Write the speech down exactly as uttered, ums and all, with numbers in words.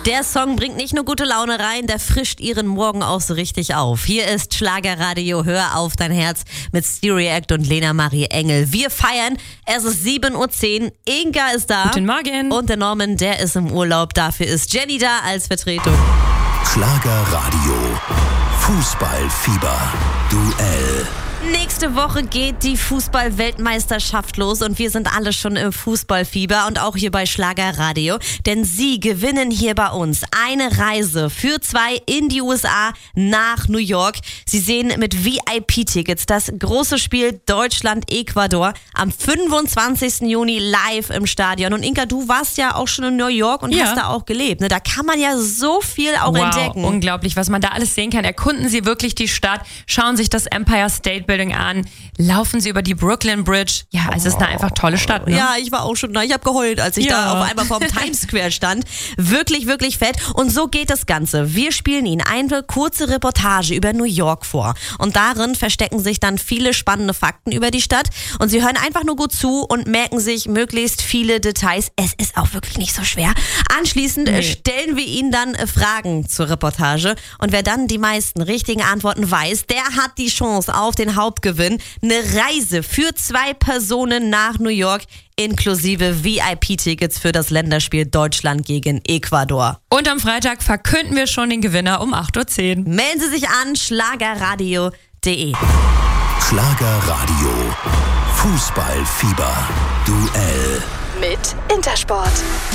Der Song bringt nicht nur gute Laune rein, der frischt ihren Morgen auch so richtig auf. Hier ist Schlagerradio, hör auf dein Herz mit Stereo Act und Lena Marie Engel. Wir feiern, es ist sieben Uhr zehn, Inga ist da. Guten Morgen. Und der Norman, der ist im Urlaub, dafür ist Jenny da als Vertretung. Schlagerradio, Fußballfieber, Duell. Nächste Woche geht die Fußball-Weltmeisterschaft los und wir sind alle schon im Fußballfieber und auch hier bei Schlagerradio, denn sie gewinnen hier bei uns eine Reise für zwei in die U S A nach New York. Sie sehen mit V I P-Tickets das große Spiel Deutschland-Ecuador am fünfundzwanzigsten Juni live im Stadion. Und Inka, du warst ja auch schon in New York und ja. hast da auch gelebt. Ne? Da kann man ja so viel auch wow, entdecken. Unglaublich, was man da alles sehen kann. Erkunden Sie wirklich die Stadt, schauen sich das Empire State Building an, laufen Sie über die Brooklyn Bridge. Ja, es ist eine einfach tolle Stadt. Ne? Ja, ich war auch schon da. Ich habe geheult, als ich ja. da auf einmal vorm Times Square stand. Wirklich, wirklich fett. Und so geht das Ganze. Wir spielen Ihnen eine kurze Reportage über New York vor. Und darin verstecken sich dann viele spannende Fakten über die Stadt. Und Sie hören einfach nur gut zu und merken sich möglichst viele Details. Es ist auch wirklich nicht so schwer. Anschließend nee. stellen wir Ihnen dann Fragen zur Reportage. Und wer dann die meisten richtigen Antworten weiß, der hat die Chance auf den Hauptgewinn. Eine Reise für zwei Personen nach New York inklusive V I P-Tickets für das Länderspiel Deutschland gegen Ecuador. Und am Freitag verkünden wir schon den Gewinner um acht Uhr zehn. Melden Sie sich an, schlagerradio punkt de. Schlagerradio, Fußballfieber, Duell. Mit Intersport.